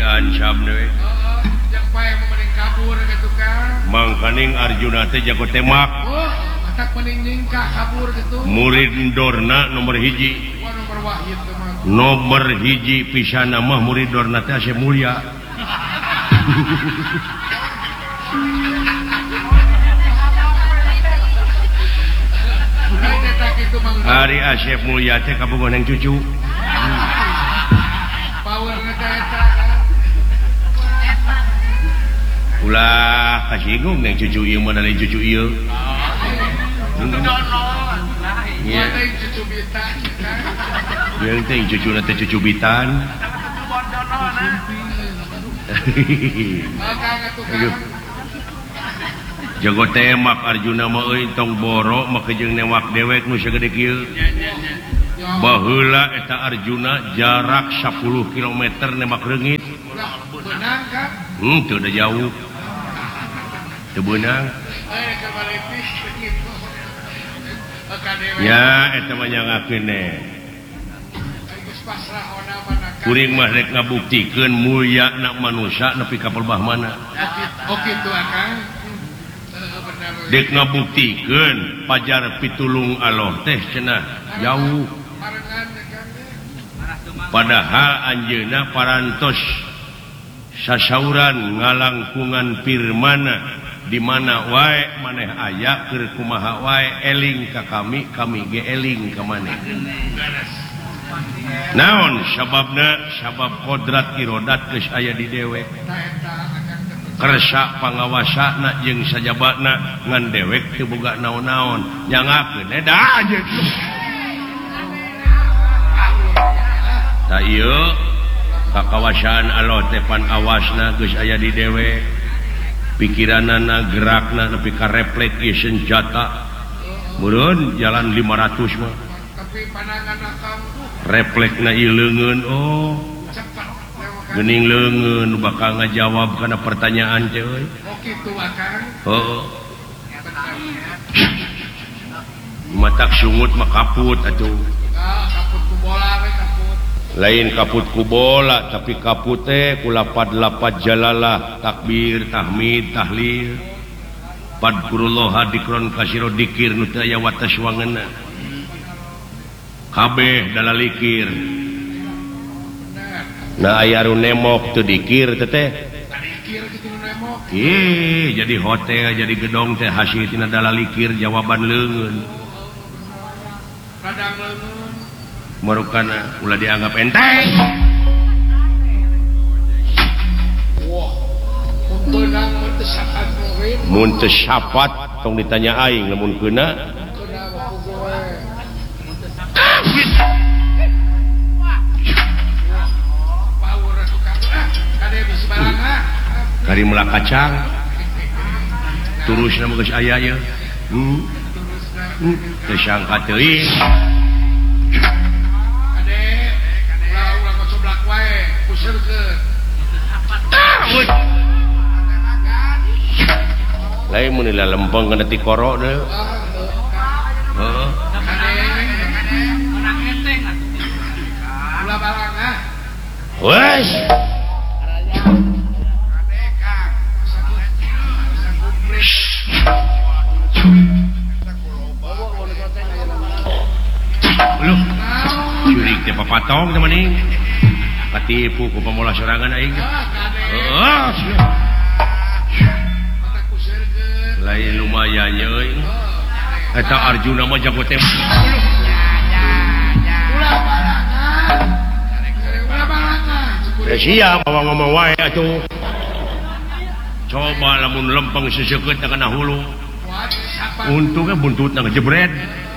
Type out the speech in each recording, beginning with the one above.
diancam dewe mangkaning Arjuna teh jago tembak murid Dorna nomor hiji pisana mah murid Dorna teh Asep Mulya Ari Asep Mulya teh kabogoh neng cucu ulah kasinggung neng cucu ieu mana lain cucu ieu yang teh cucu nanti cucu bitan jago tembak Arjuna mah euy tong boro make jeung newak dewek nu sagede kieu baheula eta Arjuna jarak 10 km nembak reungit teu da jauh teu beunang ya eta mah nyangakeun kuring mah rek ngabuktikeun mulyana manusia nepi ka pelbah mana kitu akang dek ngabuktikeun pajar pitulung Allah teh cenah jauh padahal anjeunna parantos sasauran ngalangkungan firmana di mana wae maneh aya keur kumaha wae eling ka kami ge eling ka maneh naon sababna sabab kodrat irodat geus aya di dewek kersa pangawasana jeung sajabatna ngan dewek teu boga naon-naon nyangakeun da aja ta ieu kakawasaan Allah teh pan awasna geus aya di dewek pikiranana gerakna nepi ka refleks ieu senjata meureun jalan 500 mah tapi pandangan akang refleksna ieu leungeun geuning leungeun bakal ngajawab kana pertanyaan teh euy kitu akang matak sungut mah kaput atuh kaput ku bola we kaput lain kaput ku bola tapi kaput teh ku lapad-lapad jalalah takbir tahmid tahlil padkurullah dikron kasiro dikir nu teu aya watas wangeunna kabeh dalalikir nah aya ru nemok teu dikir teh dikir kitu nu nemok jadi hotel jadi gedong teh hasil tina dalalikir jawaban leungeun radang leungeun marukana ulah dianggap enteng mun teu syapat tong ditanya aing lamun keuna kari meula kacang turusna mah geus aya ye teu sangka teuing lain mun ila lempeng kana ti koro deui heeh ulah balanga wes Loh, curig teh papatong teh mani katipu ku pamola sorangan aing heeh lain lumayan euy eta Arjuna mah jago teh siap bawa ngomong wae atuh coba lamun lempeng seseukeut kana hulu untungnya buntutna ngejebret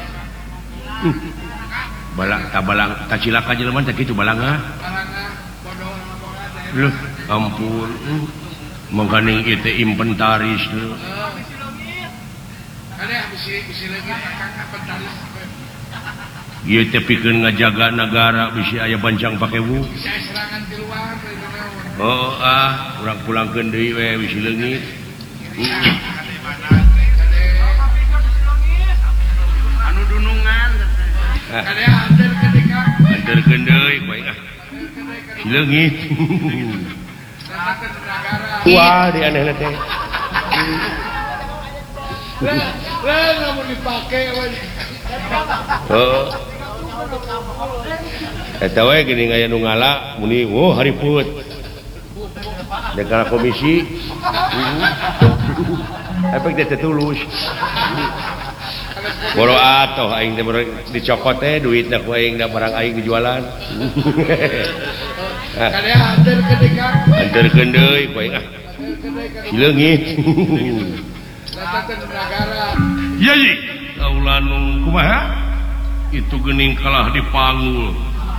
balak tabalang tacilaka jelema teh kitu balanga leuh ampun mangkaning ieu teh inventaris leuh ieu teh pikeun ngajaga negara bisi aya bancang pakewu urang pulangkeun deui we bisi leungit anu dunungan anterkeun deui bae leungit wah di aneh teh mau dipakai eta we gini aya nu ngala muni oh hariput dekara komisi efek teh tulus boro atoh aing teh dicokot teh duitna ku aing da barang aing dijualan kadea anterkeun deui ku aing sileungit iya ji kaulah nu kumaha itu geuning kalah dipanggul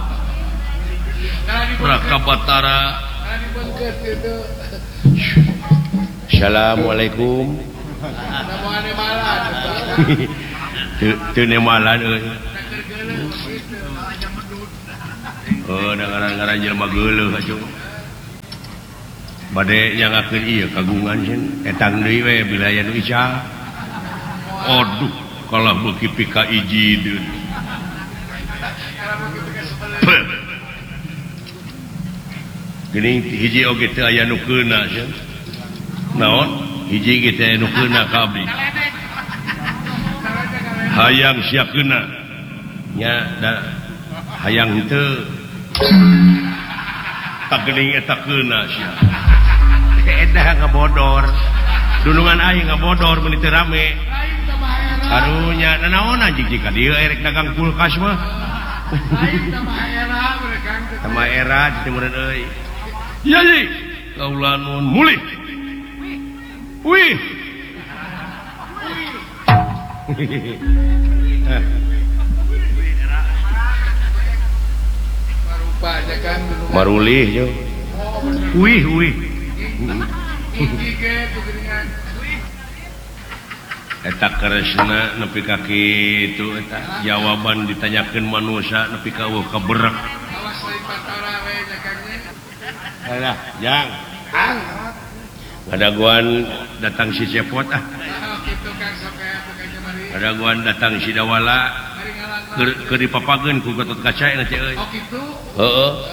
Raka Batara. Assalamualaikum. Teu nemalan euy. Oh, da ngaran-ngaran jelema geuleuh atuh. Bade nyangakeun ieu kagungan sieun etang deui we bilaya nu Ica. Aduh, kalah beuki pika ijideun. Geuning hiji oge teu aya nu keuna sieun. Naon? Hiji ge teh nu keuna ka abdi. Hayang sia keuna. Nya da hayang henteu. Tak geuning eta keuna sia. Eta ngabodor. Dulungan aing ngabodor mun teu rame. Arunya nanaon anjing jika dieu erek dagang kulkas mah. Sama era di timuran euy. Iya ji, kaulah nun mulih. Wih. Marulih jo. Wih. Eta keresna nepi ka kitu eta jawaban ditanyakeun manusia nepi ka eueuh kaberak. Alah, jang. Ada guan datang si Cepot ah. Ada guan datang si Dawala keur dipapageun ku Gatot Kaca nanti euy. Oh kitu? Heeh.